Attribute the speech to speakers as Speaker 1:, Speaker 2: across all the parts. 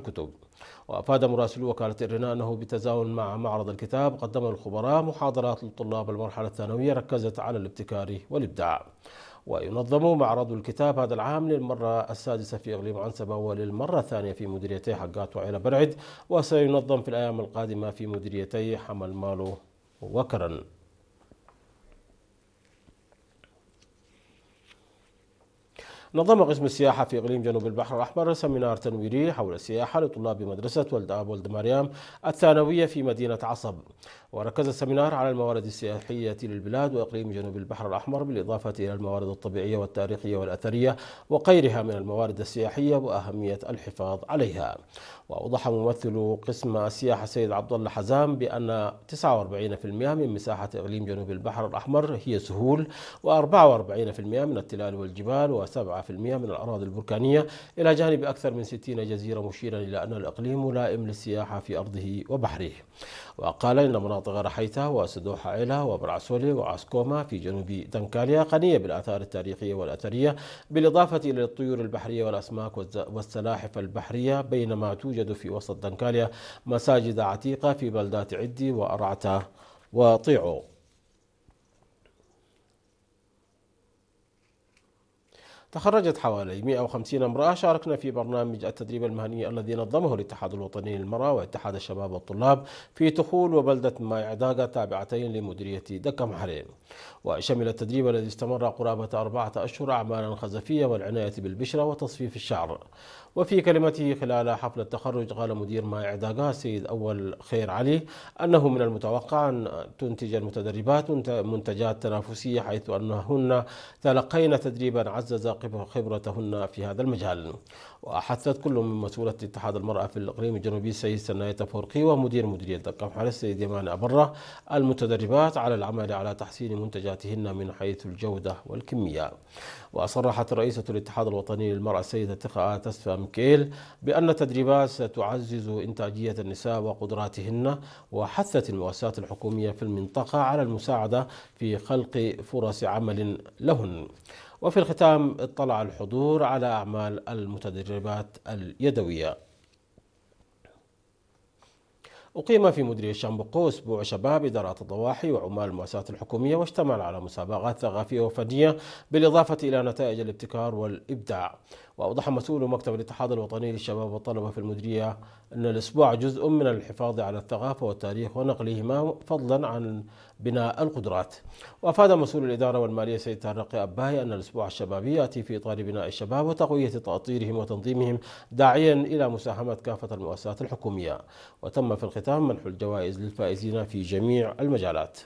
Speaker 1: الكتب. وأفاد مراسلو وكالة إرنا أنه بالتزامن مع معرض الكتاب قدم الخبراء محاضرات لطلاب المرحلة الثانوية ركزت على الابتكار والإبداع. وينظم معرض الكتاب هذا العام للمرة السادسة في إقليم عنسبة وللمرة الثانية في مديريتي حقات وعيلة برعد، وسينظم في الأيام القادمة في مديريتي حمل مالو وكرن. نظم قسم السياحة في إقليم جنوب البحر الأحمر سمينار تنويري حول السياحة لطلاب مدرسة ولد آب ولد مريم الثانوية في مدينة عصب. وركز السمينار على الموارد السياحية للبلاد وإقليم جنوب البحر الأحمر، بالإضافة إلى الموارد الطبيعية والتاريخية والأثرية وغيرها من الموارد السياحية وأهمية الحفاظ عليها. وأوضح ممثل قسم السياحة سيد عبد الله حزام بأن 49% من مساحة إقليم جنوب البحر الأحمر هي سهول، و44% من التلال والجبال، و7% من الأراضي البركانية، إلى جانب أكثر من 60 جزيرة، مشيرا إلى أن الإقليم ملائم للسياحة في أرضه وبحره. وقال إن مناطق رحيتا وسدوح عيلة وبرعسولي وعسكوما في جنوب دنكاليا غنية بالآثار التاريخية والأثرية، بالإضافة إلى الطيور البحرية والأسماك والسلاحف البحرية، بينما توجد في وسط دنكاليا مساجد عتيقة في بلدات عدي وأرعتا وطيعو. تخرجت حوالي 150 امرأة شاركنا في برنامج التدريب المهني الذي نظمه الاتحاد الوطني للمرأة واتحاد الشباب والطلاب في تخول وبلدة ماي عداقة تابعتين لمديرية دكا محرين. وشمل التدريب الذي استمر قرابة 4 أشهر أعمالا الخزفية والعناية بالبشرة وتصفيف الشعر. وفي كلمته خلال حفل التخرج قال مدير ماي عداقة السيد أول خير علي أنه من المتوقع أن تنتج المتدربات منتجات تنافسية، حيث أنهن تلقين تدريبا عزز خبرتهن في هذا المجال. وأحثت كل من مسؤولة اتحاد المرأة في الإقليم الجنوبي السيد سناية فورقي ومدير مديرية دكا محرين السيد يمان أبرة المتدربات على العمل على تحسين منتجاتهن من حيث الجودة والكمية. وصرحت رئيسة الاتحاد الوطني للمرأة السيدة تخاء تسفى ميكيل بأن التدريبات ستعزز إنتاجية النساء وقدراتهن، وحثت المؤسسات الحكومية في المنطقة على المساعدة في خلق فرص عمل لهن. وفي الختام اطلع الحضور على أعمال المتدربات اليدوية. أقيم في مديرية شامبقو أسبوع شباب إدارات الضواحي وعمال المؤسسات الحكومية، واشتمل على مسابقات ثقافية وفنية بالإضافة إلى نتائج الابتكار والإبداع. وأوضح مسؤول مكتب الاتحاد الوطني للشباب والطلبة في المديرية أن الأسبوع جزء من الحفاظ على الثقافة والتاريخ ونقلهما فضلا عن بناء القدرات. وأفاد مسؤول الإدارة والمالية سيد طارق أباهي أن الأسبوع الشبابي يأتي في إطار بناء الشباب وتقوية تأطيرهم وتنظيمهم، داعيا إلى مساهمة كافة المؤسسات الحكومية. وتم في الختام منح الجوائز للفائزين في جميع المجالات.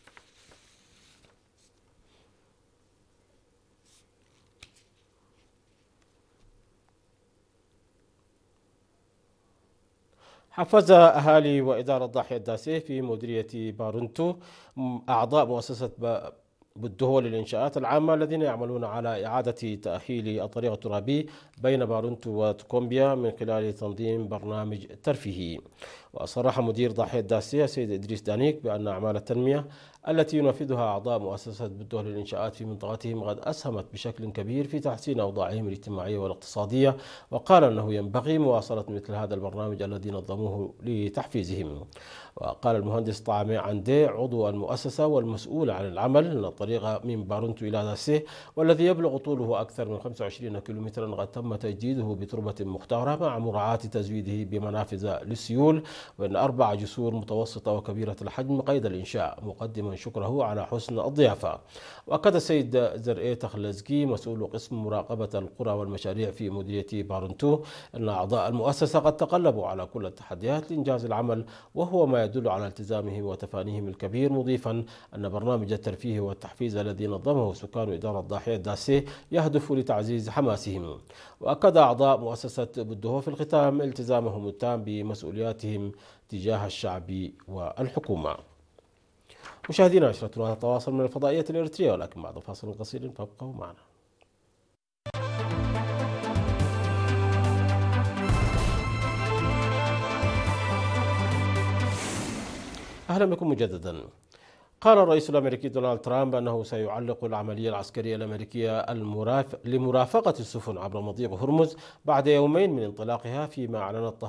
Speaker 1: حفز أهالي وإدارة ضاحية داسيه في مديرية بارنتو أعضاء مؤسسة بالدهول للإنشاءات العامة الذين يعملون على إعادة تأهيل الطريق الترابي بين بارنتو وتكومبيا من خلال تنظيم برنامج ترفيهي. وصرح مدير ضاحية داسيه سيد إدريس دانيك بأن أعمال التنمية التي ينفذها أعضاء مؤسسة بالدهول للإنشاءات في منطقتهم قد أسهمت بشكل كبير في تحسين أوضاعهم الاجتماعية والاقتصادية، وقال أنه ينبغي مواصلة مثل هذا البرنامج الذي نظموه لتحفيزهم. وقال المهندس طعمي عندي عضو المؤسسة والمسؤول عن العمل أن الطريق من بارنتو إلى داسيه والذي يبلغ طوله أكثر من 25 كيلومترا قد تم تجديده بتربة مختارة مع مراعاة تزويده بمنافذ للسيول، وأن 4 جسور متوسطة وكبيرة الحجم قيد الإنشاء، مقدما شكره على حسن الضيافة. وأكد السيد زرئي تخلزكي مسؤول قسم مراقبة القرى والمشاريع في مديرية بارنتو أن أعضاء المؤسسة قد تقلبوا على كل التحديات لإنجاز العمل، وهو ما يدل على التزامهم وتفانيهم الكبير، مضيفا أن برنامج الترفيه والتحفيز الذي نظمه سكان إدارة ضاحية داسيه يهدف لتعزيز حماسهم. وأكد أعضاء مؤسسة بالدهو في الختام التزامهم التام بمسؤولياتهم تجاه الشعب والحكومة. مشاهدينا، نشرتنا تتواصل من الفضائية الإريترية، ولكن بعد فاصل قصير فابقوا معنا. أهلا بكم مجددا. قال الرئيس الأمريكي دونالد ترامب أنه سيعلق العملية العسكرية الأمريكية لمرافقة السفن عبر مضيق هرمز بعد يومين من انطلاقها، فيما أعلنت